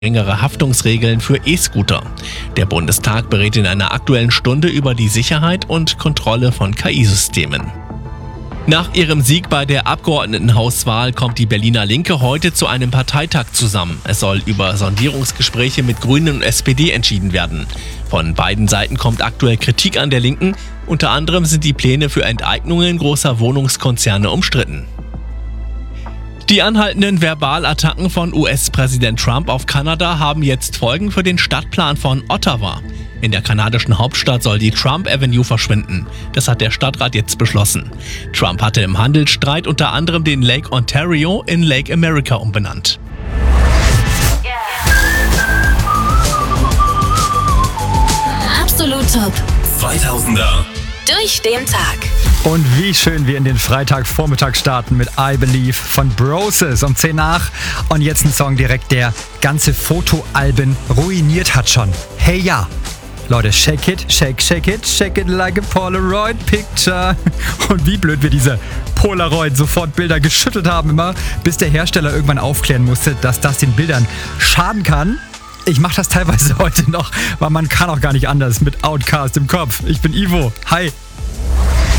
strengere Haftungsregeln für E-Scooter. Der Bundestag berät in einer aktuellen Stunde über die Sicherheit und Kontrolle von KI-Systemen. Nach ihrem Sieg bei der Abgeordnetenhauswahl kommt die Berliner Linke heute zu einem Parteitag zusammen. Es soll über Sondierungsgespräche mit Grünen und SPD entschieden werden. Von beiden Seiten kommt aktuell Kritik an der Linken. Unter anderem sind die Pläne für Enteignungen großer Wohnungskonzerne umstritten. Die anhaltenden Verbalattacken von US-Präsident Trump auf Kanada haben jetzt Folgen für den Stadtplan von Ottawa. In der kanadischen Hauptstadt soll die Trump Avenue verschwinden. Das hat der Stadtrat jetzt beschlossen. Trump hatte im Handelsstreit unter anderem den Lake Ontario in Lake America umbenannt. Absolut Top 2000er durch den Tag. Und wie schön wir in den Freitagvormittag starten mit I Believe von Broses um 10 nach. Und jetzt ein Song direkt, der ganze Fotoalben ruiniert hat schon. Hey ja! Leute, shake it, shake it like a Polaroid picture. Und wie blöd wir diese Polaroid sofort Bilder geschüttelt haben immer, bis der Hersteller irgendwann aufklären musste, dass das den Bildern schaden kann. Ich mache das teilweise heute noch, weil man kann auch gar nicht anders mit Outcast im Kopf. Ich bin Ivo. Hi.